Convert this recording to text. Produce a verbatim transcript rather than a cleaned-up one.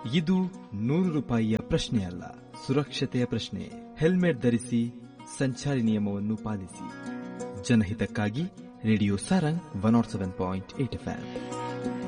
ಇದು ನೂರು ರೂಪಾಯಿಯ ಪ್ರಶ್ನೆ ಅಲ್ಲ, ಸುರಕ್ಷತೆಯ ಪ್ರಶ್ನೆ. ಹೆಲ್ಮೆಟ್ ಧರಿಸಿ, ಸಂಚಾರಿ ನಿಯಮವನ್ನು ಪಾಲಿಸಿ. ಜನಹಿತಕ್ಕಾಗಿ radio Sarang one not seven point eight F M.